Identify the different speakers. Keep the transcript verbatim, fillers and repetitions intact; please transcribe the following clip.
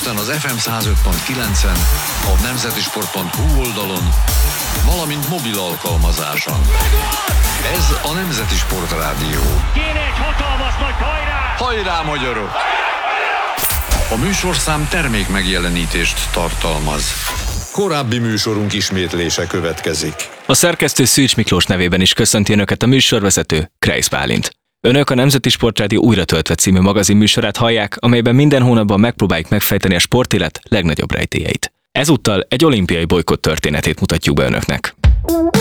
Speaker 1: interneten az ef em száz öt pont kilencen, a nemzetisport pont hu oldalon, valamint mobil alkalmazáson. Ez a Nemzeti Sport Rádió.
Speaker 2: Kéne egy hatalmas nagy hajrá!
Speaker 1: Hajrá, magyarok! A műsorszám termék megjelenítést tartalmaz. Korábbi műsorunk ismétlése következik.
Speaker 3: A szerkesztő Szűcs Miklós nevében is köszönti Önöket a műsorvezető, Kreisz Bálint. Önök a Nemzeti Sport Rádió Újra töltve című magazin műsorát hallják, amelyben minden hónapban megpróbáljuk megfejteni a sportélet legnagyobb rejtélyeit. Ezúttal egy olimpiai bolykott történetét mutatjuk be Önöknek.